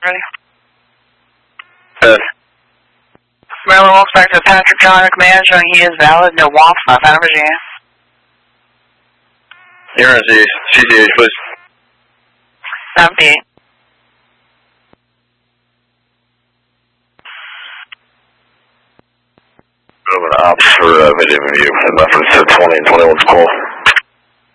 Ready? Yes. Maryland Wolf back to Patrick John, command showing he is valid, no WAF, Fountain, Virginia. You're in CCH, please. 78. Moving ops for video view. Reference to 20 and 21's call.